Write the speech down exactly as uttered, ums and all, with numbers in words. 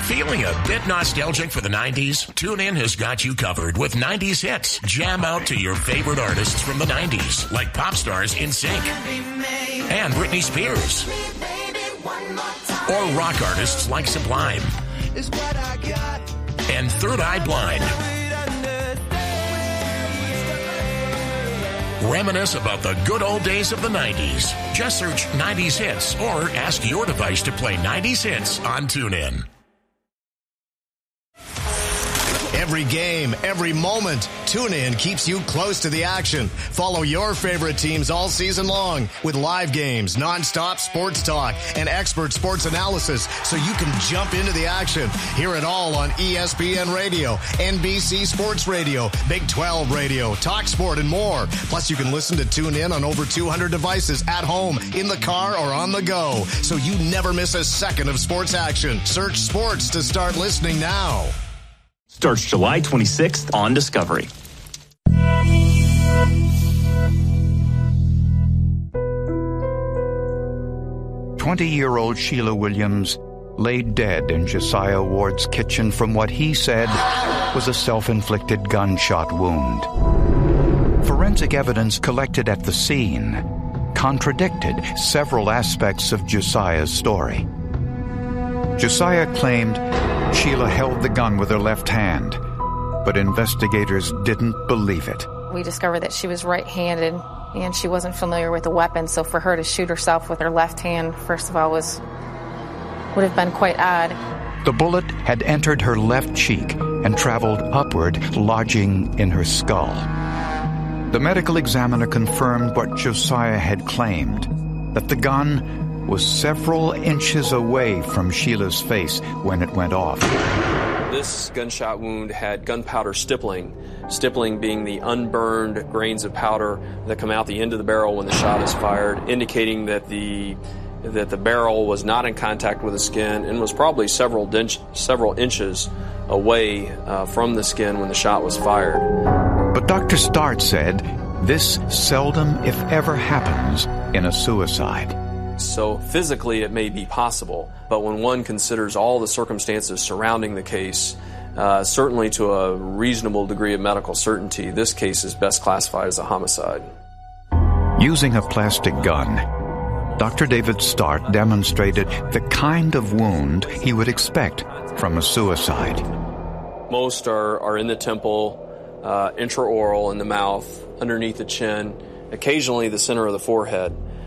Feeling a bit nostalgic for the nineties? TuneIn has got you covered with nineties hits. Jam out to your favorite artists from the nineties, like pop stars NSYNC and Britney Spears, or rock artists like Sublime and Third Eye Blind. Reminisce about the good old days of the nineties. Just search nineties hits or ask your device to play nineties hits on TuneIn. Every game, every moment, TuneIn keeps you close to the action. Follow your favorite teams all season long with live games, nonstop sports talk, and expert sports analysis so you can jump into the action. Hear it all on E S P N Radio, N B C Sports Radio, Big twelve Radio, Talk Sport, and more. Plus, you can listen to TuneIn on over two hundred devices at home, in the car, or on the go, so you never miss a second of sports action. Search sports to start listening now. Starts July twenty-sixth on Discovery. twenty-year-old Sheila Williams lay dead in Josiah Ward's kitchen from what he said was a self-inflicted gunshot wound. Forensic evidence collected at the scene contradicted several aspects of Josiah's story. Josiah claimed Sheila held the gun with her left hand, but investigators didn't believe it. We discovered that she was right-handed and she wasn't familiar with the weapon, so for her to shoot herself with her left hand, first of all, was would have been quite odd. The bullet had entered her left cheek and traveled upward, lodging in her skull. The medical examiner confirmed what Josiah had claimed, that the gun was several inches away from Sheila's face when it went off. This gunshot wound had gunpowder stippling, stippling being the unburned grains of powder that come out the end of the barrel when the shot is fired, indicating that the that the barrel was not in contact with the skin and was probably several inch, several inches away uh, from the skin when the shot was fired. But Doctor Start said this seldom, if ever, happens in a suicide. So physically it may be possible, but when one considers all the circumstances surrounding the case, uh, certainly to a reasonable degree of medical certainty, this case is best classified as a homicide. Using a plastic gun, Doctor David Start demonstrated the kind of wound he would expect from a suicide. Most are, are in the temple, uh, intraoral in the mouth, underneath the chin, occasionally the center of the forehead.